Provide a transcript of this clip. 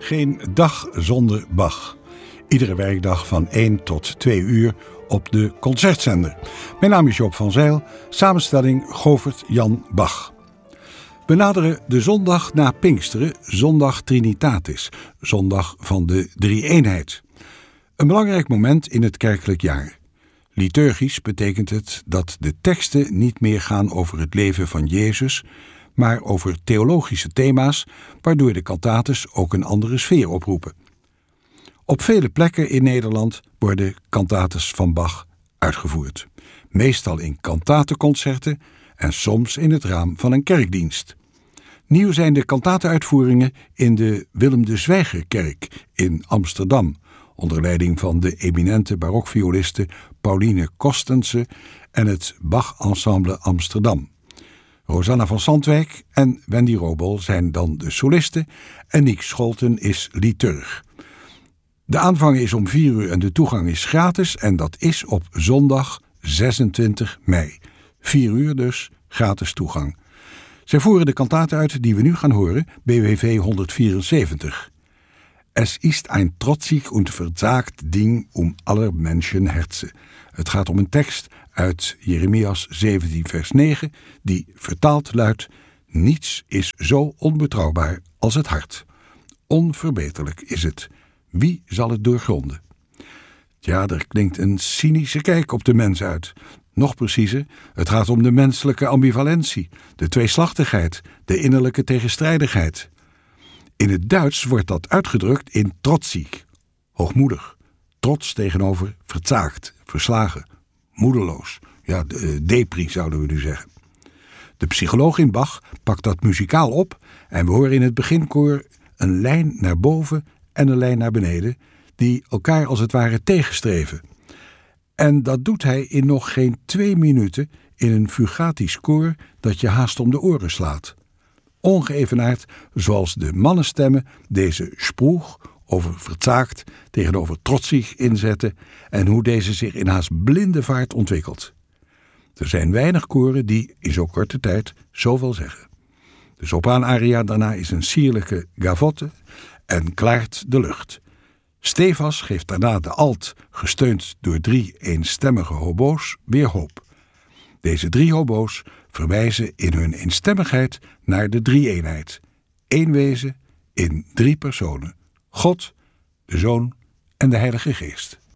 Geen dag zonder Bach. Iedere werkdag van 1 tot 2 uur op de Concertzender. Mijn naam is Joop van Zijl, samenstelling Govert Jan Bach. We naderen de zondag na Pinksteren, zondag Trinitatis, zondag van de drie-eenheid. Een belangrijk moment in het kerkelijk jaar. Liturgisch betekent het dat de teksten niet meer gaan over het leven van Jezus, maar over theologische thema's, waardoor de cantates ook een andere sfeer oproepen. Op vele plekken in Nederland worden cantates van Bach uitgevoerd. Meestal in cantatenconcerten en soms in het raam van een kerkdienst. Nieuw zijn de cantateuitvoeringen in de Willem de Zwijgerkerk in Amsterdam, onder leiding van de eminente barokvioliste Pauline Kostense en het Bach Ensemble Amsterdam. Rosanna van Sandwijk en Wendy Robel zijn dan de solisten en Niek Scholten is liturg. De aanvang is om 4 uur en de toegang is gratis en dat is op zondag 26 mei. 4 uur dus, gratis toegang. Zij voeren de kantate uit die we nu gaan horen, BWV 174. Es ist ein trotzig und verzagt Ding aller Menschen Herzen. Het gaat om een tekst uit Jeremias 17 vers 9, die vertaald luidt: niets is zo onbetrouwbaar als het hart. Onverbeterlijk is het. Wie zal het doorgronden? Ja, er klinkt een cynische kijk op de mens uit. Nog preciezer, het gaat om de menselijke ambivalentie, de tweeslachtigheid, de innerlijke tegenstrijdigheid. In het Duits wordt dat uitgedrukt in trotzig, hoogmoedig, trots tegenover verzaagd, verslagen, moedeloos. Ja, depri zouden we nu zeggen. De psycholoog in Bach pakt dat muzikaal op en we horen in het beginkoor een lijn naar boven en een lijn naar beneden, die elkaar als het ware tegenstreven. En dat doet hij in nog geen 2 minuten in een fugatisch koor dat je haast om de oren slaat. Ongeëvenaard zoals de mannenstemmen deze sproeg over verzaagd tegenover trotsig inzetten en hoe deze zich in haast blinde vaart ontwikkelt. Er zijn weinig koren die in zo korte tijd zoveel zeggen. De sopraanaria daarna is een sierlijke gavotte en klaart de lucht. Stefas geeft daarna de alt, gesteund door 3 eenstemmige hobo's, weer hoop. Deze 3 hobo's verwijzen in hun eenstemmigheid naar de drie-eenheid. 1 wezen in 3 personen. God, de Zoon en de Heilige Geest.